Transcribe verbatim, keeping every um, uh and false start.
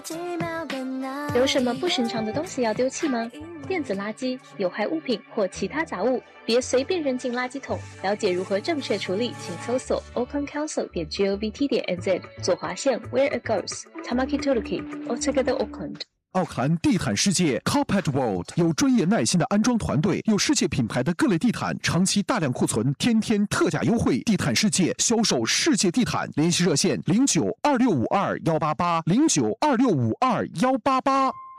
有什么不寻常的东西要丢弃吗？电子垃圾、有害物品或其他杂物，别随便扔进垃圾桶。了解如何正确处理，请搜索 auckland council 点 govt 点 nz 左划线 Where it goes Tamaki Turuki Altogether Auckland。 奥克兰地毯世界 Carpet World 有专业耐心的安装团队，有世界品牌的各类地毯，长期大量库存，天天特价优惠。地毯世界销售世界地毯，联系热线零九二六五二幺八八零九二六五二幺八八。